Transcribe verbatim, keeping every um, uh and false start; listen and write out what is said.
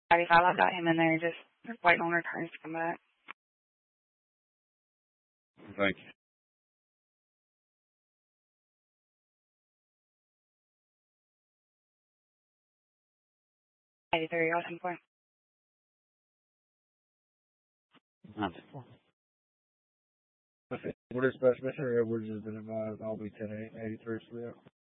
ninety-five, I've got him in there just waiting on returns to come back. Thank you. eighty-three, awesome point. ninety-four. Okay. What is special mission? We're just been advised. I'll be ten eighty-three.